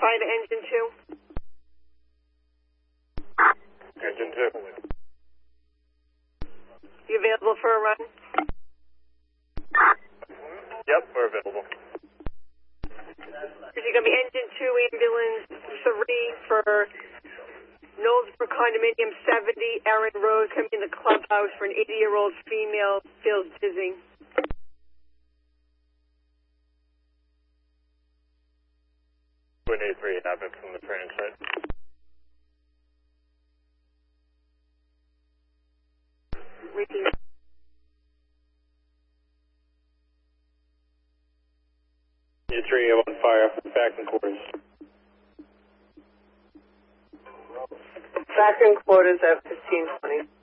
fire to engine 2. Engine 2. You available for a run? Yep, we're available. Is it going to be engine 2, ambulance 3 for Knowlesboro Condominium 70, Erin Road, coming in the clubhouse for an 80-year-old female, feels dizzy. Twin A3 happened from the transit. Repeat. A3 on fire for Facton quarters. Facton quarters at 1520.